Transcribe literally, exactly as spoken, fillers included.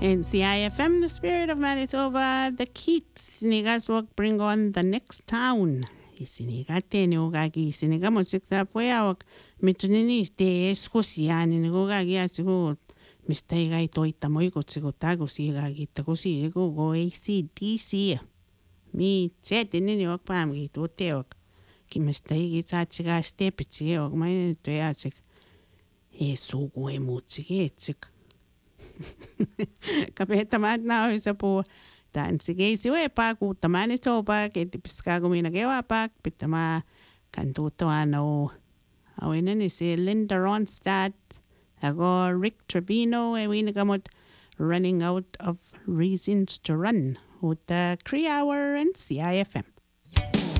In C I F M, the spirit of Manitoba, the Keats, Sinigaswag bring on the next town. Isinigate ni ugagi isinigamo sikta poyawak mitunini de eskusiani ni ugagi asigo mistaiga itoita moiko tsigutago sigagi tagosi ego go A C D C. Mi tsete ni wak pam gi toteok ki mistaigi sa tsiga step tsige wak mai to yatsik e sugo emotsige tsik. Kapeta mat na isa po dan sige siwe pa ku tamani so pa ke tipiska gumina gewa pa pitama kantuto ano awena ni si Linda Ronstadt ago Rick Trevino e wina gamot running out of reasons to run with the Cree Hour and C I F M.